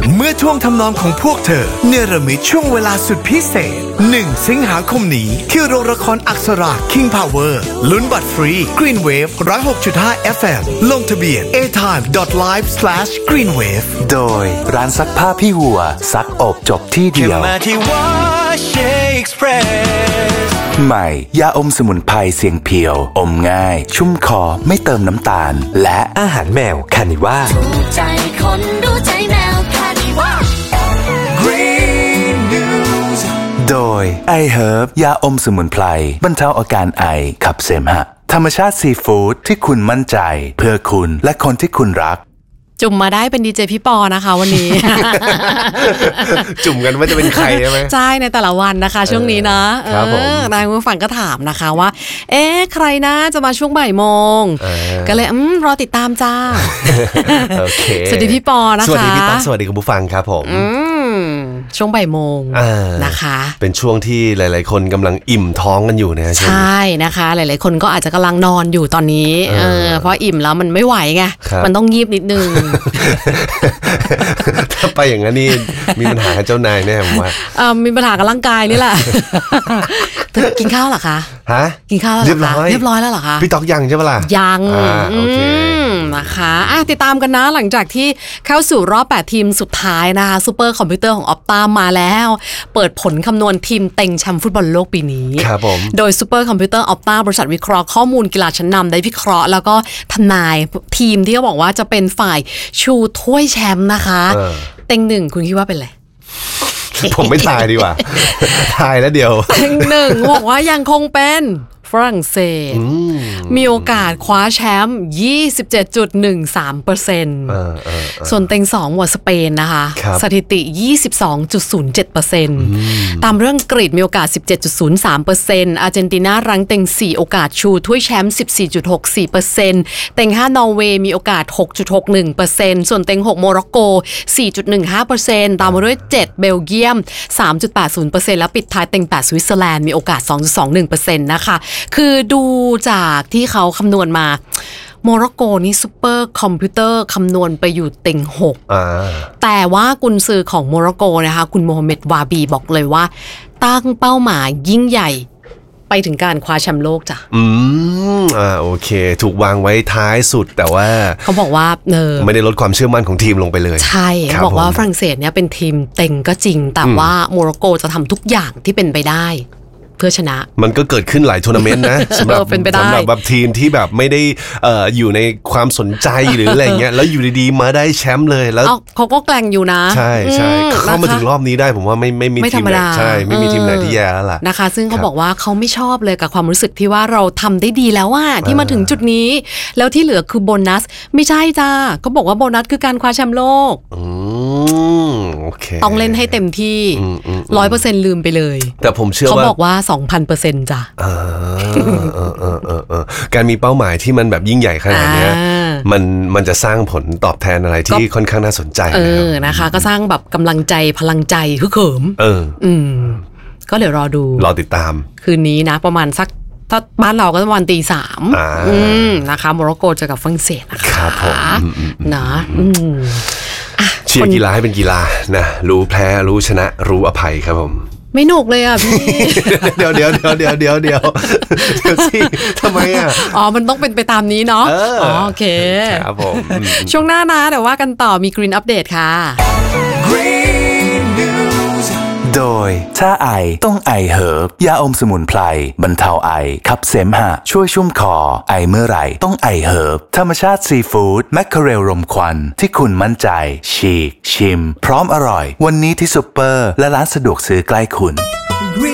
เมื่อท่วงทำนองของพวกเธอเนรมิตช่วงเวลาสุดพิเศษ1 สิงหาคมนี้ที่โรงละครอักษรา King Power ลุ้นบัตรฟรี Green Wave 106.5 FM ลงทะเบียน aTime.live/greenwave โดยร้านซักผ้าพี่วัวซักอบจบที่เดียวใหม่ยาอมสมุนไพรเสียงเพียวอมง่ายชุ่มคอไม่เติมน้ำตาลและอาหารแมวคานิว่าดูใจคนดูใจแมวคานิว่า Green News โดยไอเฮิร์บยาอมสมุนไพรบรรเทาอาการไอขับเสมหะธรรมชาติซีฟู้ดที่คุณมั่นใจเพื่อคุณและคนที่คุณรักจุ่มมาได้เป็นดีเจพี่ปอนะคะวันนี้จุ่มกันว่าจะเป็นใครใช่ไหมใช่ในแต่ละวันนะคะช่วงนี้นะครับผมนายผู้ฟังก็ถามนะคะว่าใครนะจะมาช่วงบ่ายโมงก็เลยรอติดตามจ้าโอเคสวัสดีพี่ปอนะคะสวัสดีพี่ต๊อกสวัสดีคุณผู้ฟังครับผมช่วงบ่ายโมงนะคะเป็นช่วงที่หลายๆคนกำลังอิ่มท้องกันอยู่นะใช่นะคะหลายๆคนก็อาจจะกำลังนอนอยู่ตอนนี้เพราะอิ่มแล้วมันไม่ไหวไงมันต้องงีบนิดนึงถ้าไปอย่างนั้นนี่มีปัญหากับเจ้านายแน่ผมว่ามีปัญหากับร่างกายนี่แหละกินข้าวเหรอคะกินข้าวแล้วเรียบร้อยแล้วเหรอคะพี่ต๊อกยังใช่ปะล่ะยังนะคะติดตามกันนะหลังจากที่เข้าสู่รอบ8ทีมสุดท้ายนะคะซูเปอร์คอมพิวเตอร์ของออปตามาแล้วเปิดผลคำนวณทีมเต็งแชมป์ฟุตบอลโลกปีนี้ครับผมโดยซูเปอร์คอมพิวเตอร์ออปตาบริษัทวิเคราะห์ข้อมูลกีฬาชั้นนำได้วิเคราะห์แล้วก็ทำนายทีมที่เขาบอกว่าจะเป็นฝ่ายชูถ้วยแชมป์นะคะเต็งหนึ่งคุณคิดว่าเป็นอะไรผมไม่ทายดีกว่าทายแล้วเดียวเต็งหนึ่งบอกว่ายังคงเป็นฝรั่งเศสมีโอกาสคว้าแชมป์ 27.13% ส่วนเต็ง2ว่าสเปนนะคะสถิติ 22.07% ตามเรื่องอังกฤษมีโอกาส 17.03% อาร์เจนตินารั้งเต็ง4โอกาสชูถ้วยแชมป์ 14.64% เต็ง5นอร์เวย์มีโอกาส 6.61% ส่วนเต็ง6โมร็อกโก 4.15% ตามมาด้วย7เบลเยียม 3.80% แล้วปิดท้ายเต็ง8สวิตเซอร์แลนด์มีโอกาส 2.21% นะคะคือดูจากที่เขาคำนวณมาโมร็อกโกนี่ซุปเปอร์คอมพิวเตอร์คำนวณไปอยู่เต็ง6แต่ว่ากุนซือของโมร็อกโกนะคะคุณโมฮัมเหม็ดวาบีบอกเลยว่าตั้งเป้าหมายยิ่งใหญ่ไปถึงการคว้าแชมป์โลกจ้ะโอเคถูกวางไว้ท้ายสุดแต่ว่าเขาบอกว่าไม่ได้ลดความเชื่อมั่นของทีมลงไปเลยใช่บอกว่าฝรั่งเศสเนี่ยเป็นทีมเต็งก็จริงแต่ว่าโมร็อกโกจะทำทุกอย่างที่เป็นไปได้เพื่อชนะมันก็เกิดขึ้นหลายทัวร์นาเมนต์นะสำหรับแบบทีมที่แบบไม่ได้อยู่ในความสนใจหรืออะไรเงี้ยแล้วอยู่ดีๆมาได้แชมป์เลยแล้วเขาก็แกร่งอยู่นะใช่ใช่เข้ามาถึงรอบนี้ได้ผมว่าไม่มีทีมไหนใช่ไม่มีทีมไหนที่แย่แล้วล่ะนะคะซึ่งเขาบอกว่าเขาไม่ชอบเลยกับความรู้สึกที่ว่าเราทำได้ดีแล้วว่าที่มาถึงจุดนี้แล้วที่เหลือคือโบนัสไม่ใช่จ้าก็บอกว่าโบนัสคือการคว้าแชมป์โลกต้องเล่นให้เต็มที่ 100% ลืมไปเลยแต่ผมเชื่อว่าเขาบอกว่า 2,000% จ้ะการมีเป้าหมายที่มันแบบยิ่งใหญ่ขนาดนี้มันจะสร้างผลตอบแทนอะไรที่ค่อนข้างน่าสนใจนะคะก็สร้างแบบกำลังใจพลังใจฮึกเหิมก็เดี๋ยวรอติดตามคืนนี้นะประมาณสักถ้าบ้านเราก็ประมาณ 3:00 นนะคะโมร็อกโกเจอกับฝรั่งเศสนะคะครับผมนะเชียร์กีฬาให้เป็นกีฬานะรู้แพ้รู้ชนะรู้อภัยครับผมไม่หนุกเลยอ่ะพี่เดี๋ยวสิทำไมอ่ะมันต้องเป็นไปตามนี้เนาะโอเคครับผมช่วงหน้านะเดี๋ยวว่ากันต่อมี Green Update ค่ะโดยถ้าไอต้องไอเฮิร์บยาอมสมุนไพรบรรเทาไอขับเสมหะช่วยชุ่มคอไอเมื่อไหร่ต้องไอเฮิร์บธรรมชาติซีฟู้ดแมคเคอเรลรมควันที่คุณมั่นใจฉีกชิมพร้อมอร่อยวันนี้ที่ซุปเปอร์และร้านสะดวกซื้อใกล้คุณ